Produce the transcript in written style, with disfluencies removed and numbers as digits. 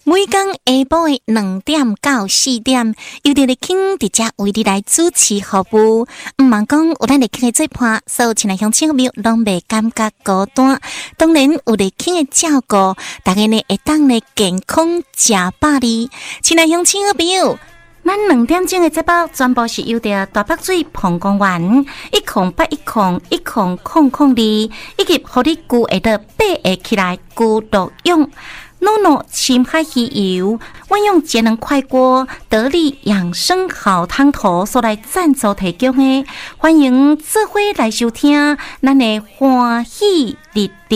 每天下晡的2點到4點，由着立慶佇遮為你來主持服務。毋茫講有咱立慶的做伴，所有親愛鄉親朋友攏袂感覺孤單。當然有立慶的照顧，大家呢會當呢健康食飽哩。親愛鄉親朋友，咱2點鐘的節目全部是由着大北水膀胱丸108101002，以及互你具會得8個起來具毒用。NONO 深海魚油，我用節能快鍋得力養生好湯頭所來贊助提供的，歡迎做伙來收聽咱的歡喜日曆。